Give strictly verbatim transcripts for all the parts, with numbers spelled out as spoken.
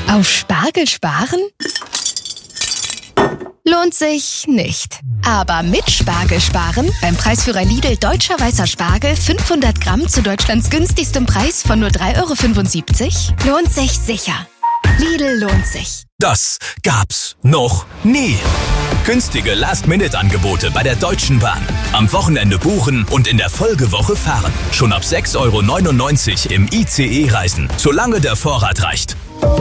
Auf Spargel sparen? Lohnt sich nicht. Aber mit Spargel sparen, beim Preisführer Lidl Deutscher Weißer Spargel, fünfhundert Gramm zu Deutschlands günstigstem Preis von nur drei Euro fünfundsiebzig, lohnt sich sicher. Lidl lohnt sich. Das gab's noch nie. Günstige Last-Minute-Angebote bei der Deutschen Bahn. Am Wochenende buchen und in der Folgewoche fahren. Schon ab sechs Euro neunundneunzig im I C E reisen, solange der Vorrat reicht.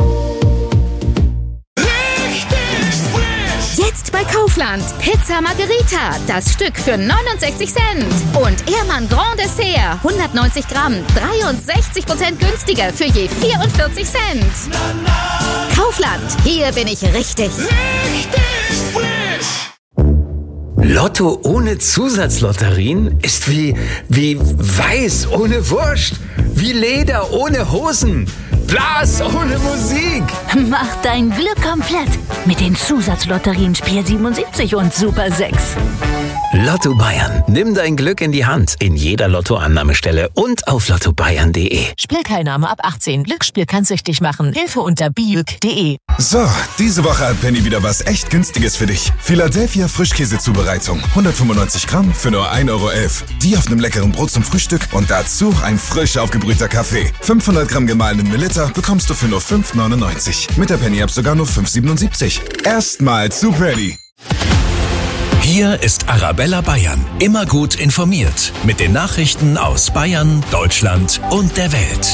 Jetzt bei Kaufland. Pizza Margherita, das Stück für neunundsechzig Cent. Und Ehrmann Grand Dessert, hundertneunzig Gramm, dreiundsechzig Prozent günstiger für je vierundvierzig Cent. Kaufland, hier bin ich richtig. Richtig frisch. Lotto ohne Zusatzlotterien ist wie, wie Weiß ohne Wurst, wie Leder ohne Hosen, Blas ohne Musik. Mach dein Glück komplett mit den Zusatzlotterien Spiel siebenundsiebzig und Super sechs. Lotto Bayern. Nimm dein Glück in die Hand. In jeder Lottoannahmestelle und auf lotto bayern punkt de. Spielteilnahme ab achtzehn. Glücksspiel kann süchtig machen. Hilfe unter biüg punkt de. So, diese Woche hat Penny wieder was echt Günstiges für dich. Philadelphia Frischkäsezubereitung. hundertfünfundneunzig Gramm für nur ein Euro elf. Die auf einem leckeren Brot zum Frühstück und dazu ein frisch aufgebrühter Kaffee. fünfhundert Gramm gemahlenen Melitta bekommst du für nur fünf neunundneunzig. Mit der Penny-App sogar nur fünf siebenundsiebzig. Erstmal zu Penny. Hier ist Arabella Bayern. Immer gut informiert. Mit den Nachrichten aus Bayern, Deutschland und der Welt.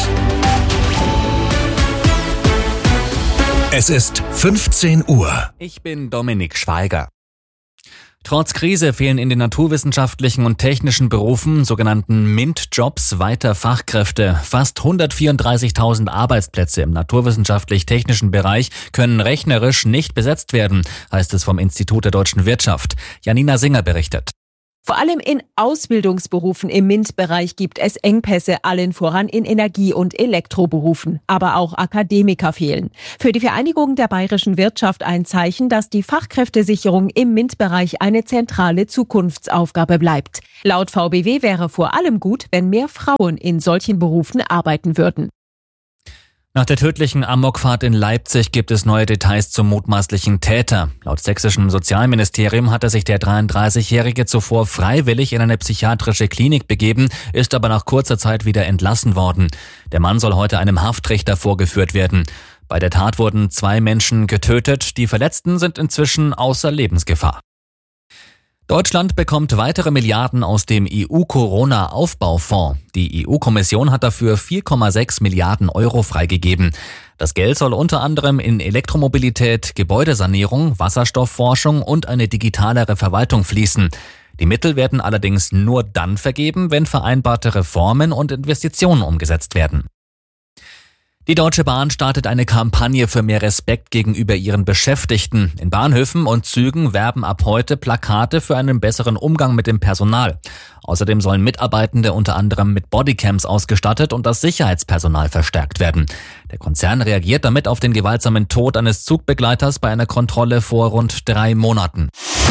Es ist fünfzehn Uhr. Ich bin Dominik Schweiger. Trotz Krise fehlen in den naturwissenschaftlichen und technischen Berufen, sogenannten MINT-Jobs, weiter Fachkräfte. Fast hundertvierunddreißigtausend Arbeitsplätze im naturwissenschaftlich-technischen Bereich können rechnerisch nicht besetzt werden, heißt es vom Institut der deutschen Wirtschaft. Janina Singer berichtet. Vor allem in Ausbildungsberufen im MINT-Bereich gibt es Engpässe, allen voran in Energie- und Elektroberufen. Aber auch Akademiker fehlen. Für die Vereinigung der bayerischen Wirtschaft ein Zeichen, dass die Fachkräftesicherung im MINT-Bereich eine zentrale Zukunftsaufgabe bleibt. Laut V B W wäre vor allem gut, wenn mehr Frauen in solchen Berufen arbeiten würden. Nach der tödlichen Amokfahrt in Leipzig gibt es neue Details zum mutmaßlichen Täter. Laut sächsischem Sozialministerium hatte sich der dreiunddreißigjährige zuvor freiwillig in eine psychiatrische Klinik begeben, ist aber nach kurzer Zeit wieder entlassen worden. Der Mann soll heute einem Haftrichter vorgeführt werden. Bei der Tat wurden zwei Menschen getötet, die Verletzten sind inzwischen außer Lebensgefahr. Deutschland bekommt weitere Milliarden aus dem E U-Corona-Aufbaufonds. Die E U-Kommission hat dafür vier Komma sechs Milliarden Euro freigegeben. Das Geld soll unter anderem in Elektromobilität, Gebäudesanierung, Wasserstoffforschung und eine digitalere Verwaltung fließen. Die Mittel werden allerdings nur dann vergeben, wenn vereinbarte Reformen und Investitionen umgesetzt werden. Die Deutsche Bahn startet eine Kampagne für mehr Respekt gegenüber ihren Beschäftigten. In Bahnhöfen und Zügen werben ab heute Plakate für einen besseren Umgang mit dem Personal. Außerdem sollen Mitarbeitende unter anderem mit Bodycams ausgestattet und das Sicherheitspersonal verstärkt werden. Der Konzern reagiert damit auf den gewaltsamen Tod eines Zugbegleiters bei einer Kontrolle vor rund drei Monaten.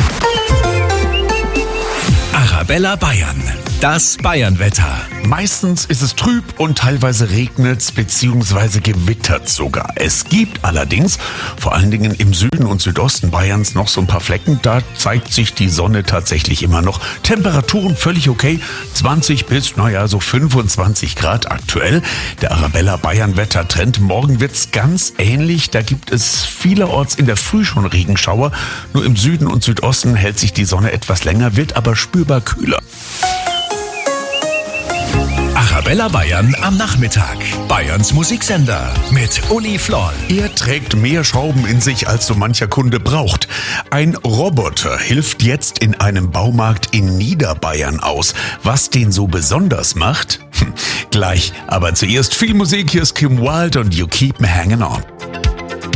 Arabella Bayern. Das Bayernwetter. Meistens ist es trüb und teilweise regnet's bzw. gewittert sogar. Es gibt allerdings vor allen Dingen im Süden und Südosten Bayerns noch so ein paar Flecken. Da zeigt sich die Sonne tatsächlich immer noch. Temperaturen völlig okay. zwanzig bis, naja, so fünfundzwanzig Grad aktuell. Der Arabella Bayern Wettertrend. Morgen wird's ganz ähnlich. Da gibt es vielerorts in der Früh schon Regenschauer. Nur im Süden und Südosten hält sich die Sonne etwas länger, wird aber spürbar kühler. Arabella Bayern am Nachmittag. Bayerns Musiksender mit Uli Floll. Er trägt mehr Schrauben in sich, als so mancher Kunde braucht. Ein Roboter hilft jetzt in einem Baumarkt in Niederbayern aus. Was den so besonders macht? Hm, gleich. Aber zuerst viel Musik. Hier ist Kim Wilde und You Keep Me Hanging On.